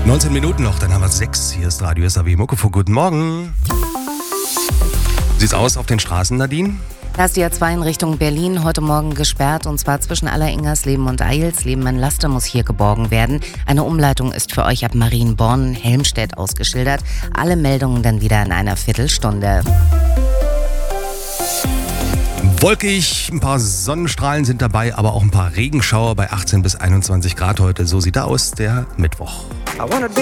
19 Minuten noch, dann haben wir 6. Hier ist Radio SAW Muckefuck. Guten Morgen. Wie sieht's aus auf den Straßen, Nadine? Da ist die A2 in Richtung Berlin heute Morgen gesperrt, und zwar zwischen Alleringersleben und Eilsleben. Ein Laster muss hier geborgen werden. Eine Umleitung ist für euch ab Marienborn-Helmstedt ausgeschildert. Alle Meldungen dann wieder in einer Viertelstunde. Wolkig, ein paar Sonnenstrahlen sind dabei, aber auch ein paar Regenschauer bei 18 bis 21 Grad heute. So sieht aus der Mittwoch.